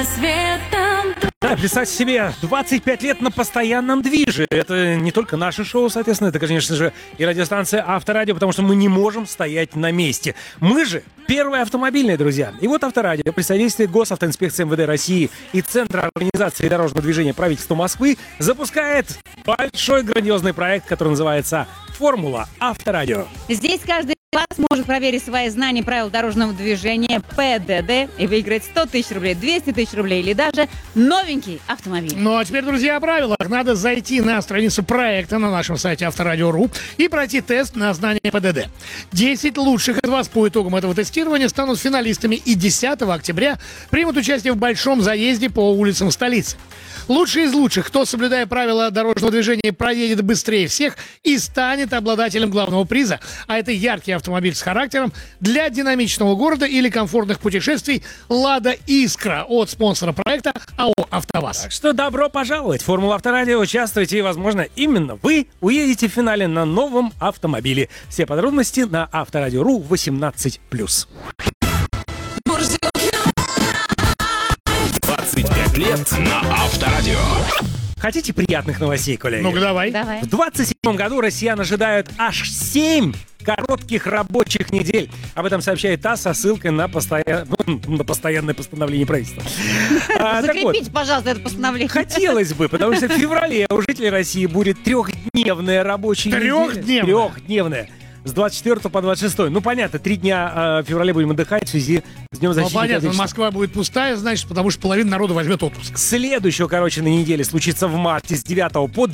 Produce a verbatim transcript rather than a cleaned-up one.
светом. Да, представьте себе, двадцать пять лет на постоянном движе. Это не только наше шоу, соответственно, это, конечно же, и радиостанция Авторадио, потому что мы не можем стоять на месте. Мы же первые автомобильные, друзья. И вот Авторадио при содействии Госавтоинспекции эм вэ дэ России и Центра организации дорожного движения правительства Москвы запускает большой грандиозный проект, который называется «Формула Авторадио». Здесь каждый из вас может проверить свои знания правил дорожного движения пэ дэ дэ и выиграть сто тысяч рублей, двести тысяч рублей или даже новенький автомобиль. Ну а теперь, друзья, о правилах. Надо зайти на страницу проекта на нашем сайте авторадио точка ру и пройти тест на знание пэ дэ дэ. десять лучших из вас по итогам этого тестирования станут финалистами и десятого октября примут участие в большом заезде по улицам столицы. Лучший из лучших, кто, соблюдая правила дорожного движения, проедет быстрее всех и станет обладателем главного приза. А это яркий автомобиль с характером для динамичного города или комфортных путешествий «Лада Искра» от спонсора проекта АО «АвтоВАЗ». Так что добро пожаловать в Формулу Авторадио, участвуйте, и, возможно, именно вы уедете в финале на новом автомобиле. Все подробности на авторадио точка ру восемнадцать плюс. двадцать пять лет на Авторадио. Хотите приятных новостей, коллеги? Ну-ка, давай. Давай. В двадцать седьмом году россиян ожидают аж семь коротких рабочих недель. Об этом сообщает ТАСС со ссылкой на, постоя... на постоянное постановление правительства. А, так вот, Закрепите, пожалуйста, это постановление. хотелось бы, потому что в феврале у жителей России будет трехдневная рабочая неделя. Трехдневная? Трехдневная. С двадцать четвёртого по двадцать шестое. Ну, понятно, три дня э, в феврале будем отдыхать в связи с Днем Ну, защитника понятно, Отечества. Москва будет пустая, значит, потому что половина народа возьмет отпуск. Следующего, короче, на неделе случится в марте с девятого по